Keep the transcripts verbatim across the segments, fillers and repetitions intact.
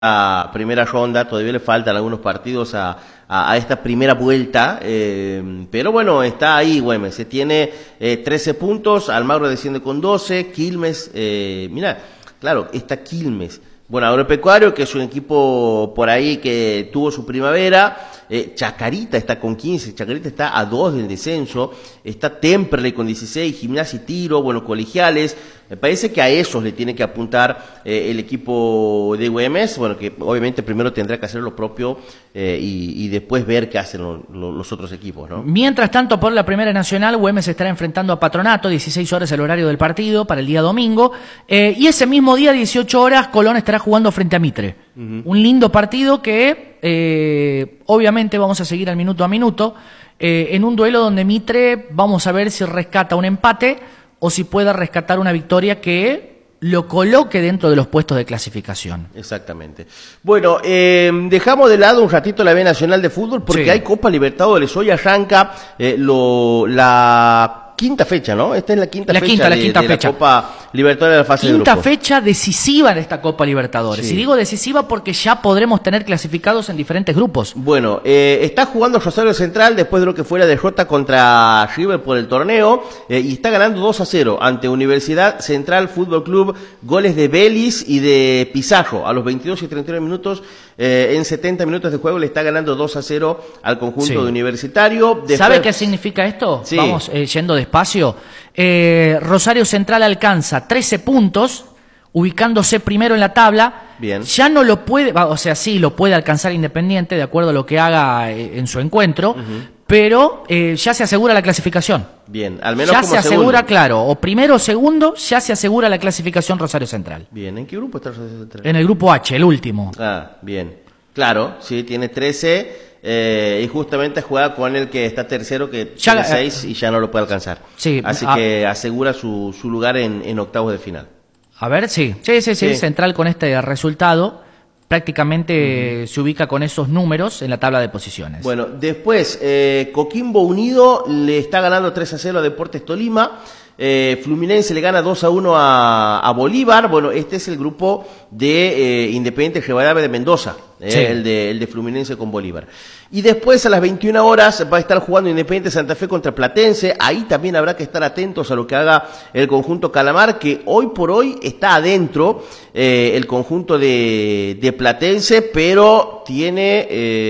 la primera ronda, todavía le faltan algunos partidos a, a, a esta primera vuelta, eh, pero bueno, está ahí Güemes, se tiene eh, trece puntos, Almagro desciende con doce, Quilmes, eh, mira, claro, está Quilmes, bueno, Agropecuario, que es un equipo por ahí que tuvo su primavera, eh, Chacarita está con quince, Chacarita está a dos del descenso, está Temperley con dieciséis, Gimnasia y Tiro, bueno, Colegiales. Me parece que a esos le tiene que apuntar eh, el equipo de Güemes, bueno, que obviamente primero tendrá que hacer lo propio eh, y, y después ver qué hacen lo, lo, los otros equipos, ¿no? Mientras tanto, por la Primera Nacional, Güemes estará enfrentando a Patronato, dieciséis horas el horario del partido para el día domingo, eh, y ese mismo día, dieciocho horas, Colón estará jugando frente a Mitre. Uh-huh. Un lindo partido que eh, obviamente vamos a seguir al minuto a minuto, eh, en un duelo donde Mitre vamos a ver si rescata un empate o si pueda rescatar una victoria que lo coloque dentro de los puestos de clasificación. Exactamente. Bueno, eh, dejamos de lado un ratito la B Nacional de Fútbol porque sí. Hay Copa Libertadores. Hoy arranca eh, lo, la quinta fecha, ¿no? Esta es la quinta la fecha, quinta, de, la quinta de fecha. la Copa Libertadores de la fase de Quinta grupos. fecha decisiva en esta Copa Libertadores. Sí. Y digo decisiva porque ya podremos tener clasificados en diferentes grupos. Bueno, eh, está jugando Rosario Central después de lo que fue la derrota contra River por el torneo eh, y está ganando dos a cero ante Universidad Central Fútbol Club, goles de Vélez y de Pizarro a los veintidós y treinta y nueve minutos. Eh, en setenta minutos de juego le está ganando dos a cero al conjunto sí. de Universitario. Después... ¿Sabe qué significa esto? Sí. Vamos eh, yendo despacio. Eh, Rosario Central alcanza trece puntos, ubicándose primero en la tabla. Bien. Ya no lo puede, o sea, sí, lo puede alcanzar Independiente de acuerdo a lo que haga eh, en su encuentro, uh-huh. pero eh, ya se asegura la clasificación. Bien, al menos ya como se asegura, segundo. Claro, o primero o segundo, ya se asegura la clasificación Rosario Central. Bien, ¿en qué grupo está Rosario Central? En el grupo H, el último. Ah, bien. Claro, sí, tiene trece. Eh, y justamente juega con el que está tercero, que ya, tiene seis eh, y ya no lo puede alcanzar. Sí, Así a, que asegura su, su lugar en, en octavos de final. A ver, sí, sí, sí, sí, sí. Central con este resultado prácticamente uh-huh. se ubica con esos números en la tabla de posiciones. Bueno, después eh, Coquimbo Unido le está ganando tres a cero a Deportes Tolima. Eh, Fluminense le gana dos a uno a, a Bolívar. Bueno, este es el grupo de eh, Independiente Rivadavia de Mendoza, eh, sí. el, de, el de Fluminense con Bolívar. Y después a las veintiuna horas va a estar jugando Independiente Santa Fe contra Platense. Ahí también habrá que estar atentos a lo que haga el conjunto Calamar, que hoy por hoy está adentro eh, el conjunto de, de Platense, pero tiene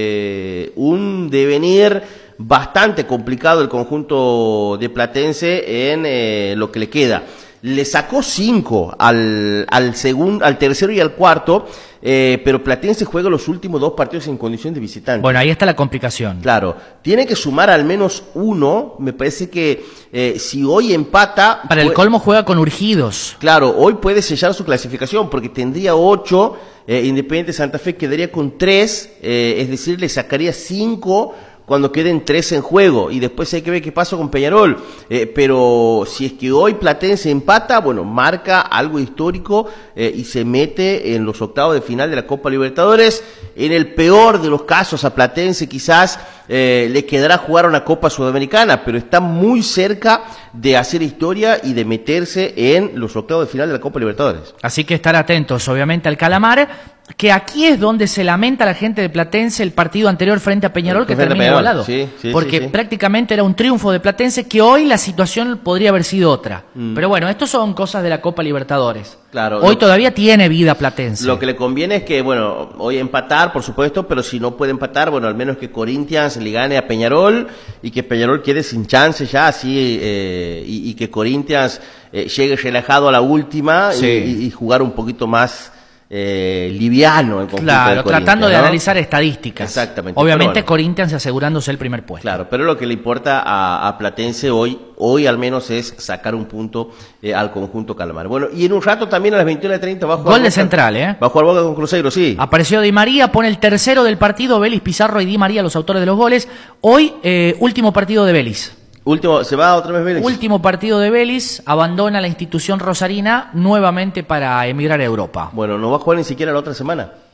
eh, un devenir bastante complicado el conjunto de Platense en eh, lo que le queda. Le sacó cinco al, al segundo, al tercero y al cuarto, eh, pero Platense juega los últimos dos partidos en condición de visitante. Bueno, ahí está la complicación. Claro, tiene que sumar al menos uno. Me parece que eh, si hoy empata... Para el colmo juega con urgidos. Claro, hoy puede sellar su clasificación porque tendría ocho, eh, Independiente Santa Fe quedaría con tres, eh, es decir, le sacaría cinco cuando queden tres en juego, y después hay que ver qué pasa con Peñarol, eh, pero si es que hoy Platense empata, bueno, marca algo histórico eh, y se mete en los octavos de final de la Copa Libertadores. En el peor de los casos a Platense quizás eh, le quedará jugar una Copa Sudamericana, pero está muy cerca de hacer historia y de meterse en los octavos de final de la Copa Libertadores. Así que estar atentos obviamente al Calamar, que aquí es donde se lamenta la gente de Platense el partido anterior frente a Peñarol, que termina igualado, sí, sí, porque sí, sí. prácticamente era un triunfo de Platense, que hoy la situación podría haber sido otra. Mm. Pero bueno, estos son cosas de la Copa Libertadores. Claro, hoy lo, todavía tiene vida Platense. Lo que le conviene es que, bueno, hoy empatar, por supuesto, pero si no puede empatar, bueno, al menos que Corinthians le gane a Peñarol y que Peñarol quede sin chance ya, así, eh, y, y que Corinthians eh, llegue relajado a la última sí. y, y jugar un poquito más Eh, liviano el conjunto claro, de tratando de ¿no? analizar estadísticas. Exactamente. Obviamente bueno, Corinthians asegurándose el primer puesto. Claro, pero lo que le importa a, a Platense hoy, hoy al menos es sacar un punto eh, al conjunto Calamar. Bueno, y en un rato también a las veintiuna treinta va a jugar Gol de Boca, Central, ¿eh? Va a jugar Boca con Cruzeiro, sí. Apareció Di María, pone el tercero del partido, Vélez, Pizarro y Di María, los autores de los goles. Hoy, eh, último partido de Vélez. Último, se va otra vez Vélez. Último partido de Vélez, abandona la institución rosarina nuevamente para emigrar a Europa. Bueno, no va a jugar ni siquiera la otra semana.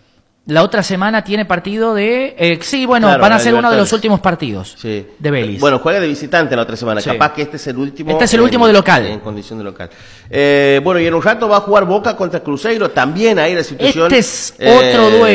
La otra semana tiene partido de... Eh, sí, bueno, Claro, van a la ser uno de los Libertadores. últimos partidos Sí. de Vélez. Bueno, juega de visitante la otra semana. Sí. Capaz que este es el último. Este es el último en- de local. En condición de local. Eh, bueno, y en un rato va a jugar Boca contra Cruzeiro. También ahí la situación. Este es eh, otro duelo.